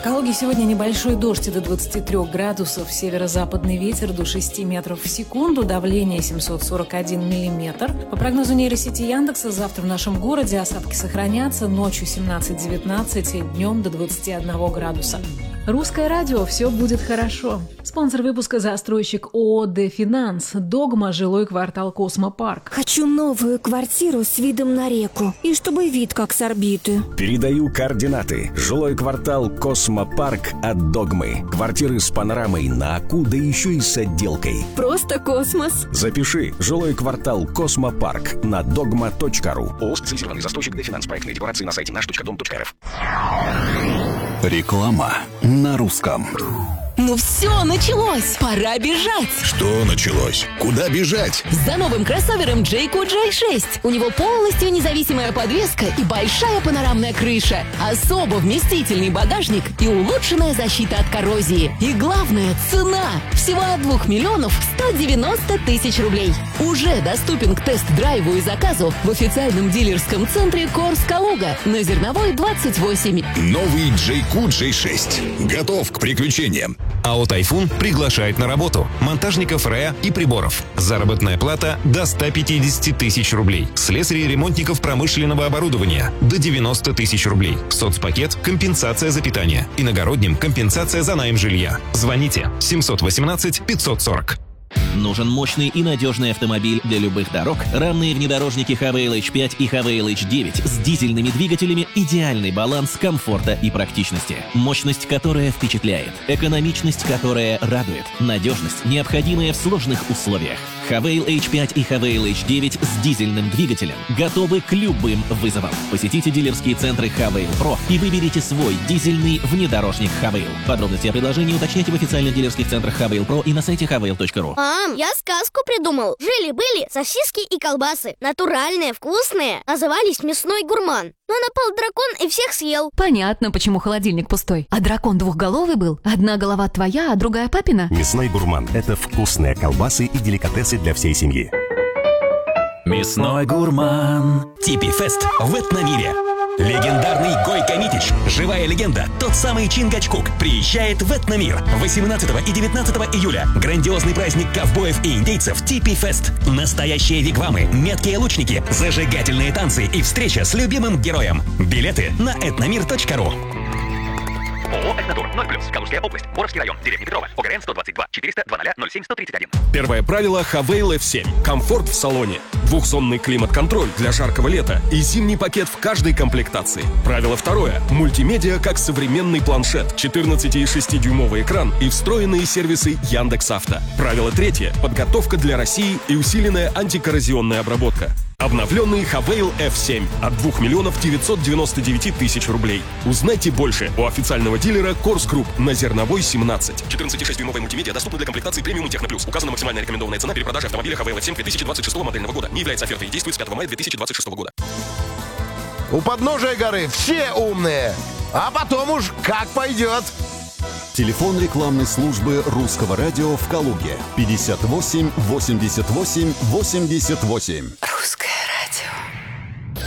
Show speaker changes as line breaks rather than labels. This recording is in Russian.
Калуге сегодня небольшой дождь до 23 градусов, северо-западный ветер до 6 метров в секунду, давление 741 миллиметр. По прогнозу нейросети Яндекса, завтра в нашем городе осадки сохранятся, ночью 17-19, днем до 21 градуса. Русское радио, все будет хорошо. Спонсор выпуска — застройщик ООО «Дефинанс». Догма, жилой квартал «Космопарк».
Хочу новую квартиру с видом на реку. И чтобы вид как с орбиты.
Передаю координаты. Жилой квартал «Космопарк» от Догмы. Квартиры с панорамой на Аку, да еще и с отделкой.
Просто космос.
Запиши. Жилой квартал «Космопарк» на dogma.ru. ООО «Специализированный застройщик «Дефинанс». Проектные декорации на сайте наш.дом.рф.
Реклама на русском.
Ну все, началось! Пора бежать!
Что началось? Куда бежать?
За новым кроссовером Jayco J6. У него полностью независимая подвеска и большая панорамная крыша. Особо вместительный багажник и улучшенная защита от коррозии. И главное, цена! Всего от 2 миллионов 190 тысяч рублей. Уже доступен к тест-драйву и заказу в официальном дилерском центре Корс Калуга на Зерновой 28.
Новый Jayco J6. Готов к приключениям.
АО «Тайфун» приглашает на работу монтажников РЭА и приборов. Заработная плата до 150 тысяч рублей. Слесарей и ремонтников промышленного оборудования до 90 тысяч рублей. Соцпакет – компенсация за питание. Иногородним – компенсация за найм жилья. Звоните 718 540.
Нужен мощный и надежный автомобиль для любых дорог. Равные внедорожники Havail H5 и Havail H9 с дизельными двигателями – идеальный баланс комфорта и практичности. Мощность, которая впечатляет. Экономичность, которая радует. Надежность, необходимая в сложных условиях. Havail H5 и Havail H9 с дизельным двигателем готовы к любым вызовам. Посетите дилерские центры Havail Pro и выберите свой дизельный внедорожник Havail. Подробности о предложении уточняйте в официальных дилерских центрах Havail Pro и на сайте havail.ru.
Мам, я сказку придумал. Жили-были сосиски и колбасы. Натуральные, вкусные. Назывались «Мясной гурман». Но напал дракон и всех съел.
Понятно, почему холодильник пустой. А дракон двухголовый был? Одна голова твоя, а другая папина?
«Мясной гурман» — это вкусные колбасы и деликатесы для всей семьи.
Мясной гурман. Типи Фест в Этномире. Легендарный Гойко Митич, живая легенда, тот самый Чингачгук, приезжает в Этномир 18 и 19 июля. Грандиозный праздник ковбоев и индейцев Типи Фест. Настоящие вигвамы, меткие лучники, зажигательные танцы и встреча с любимым героем. Билеты на etnomir.ru.
ООО «Этнотур», 0+, Калужская область, Боровский район, деревня Петрова, ОГРН 122 400 00 07 131.
Первое правило Havail F7. Комфорт в салоне. Двухзонный климат-контроль для жаркого лета и зимний пакет в каждой комплектации. Правило второе. Мультимедиа как современный планшет, 14,6-дюймовый экран и встроенные сервисы Яндекс.Авто. Правило третье. Подготовка для России и усиленная антикоррозионная обработка. Обновленный Havail F7 от 2 миллионов 999 тысяч рублей. Узнайте больше у официального дилера Корс Групп на Зерновой 17.
14,6-дюймовая мультимедиа доступна для комплектации премиум и Техно Плюс. Указана максимальная рекомендованная цена при продаже автомобиля Havail F7 2026 модельного года. Не является офертой и действует с 5 мая 2026 года.
У подножия горы все умные, а потом уж как пойдет.
Телефон рекламной службы русского радио в Калуге 58 88 88.
Русское радио.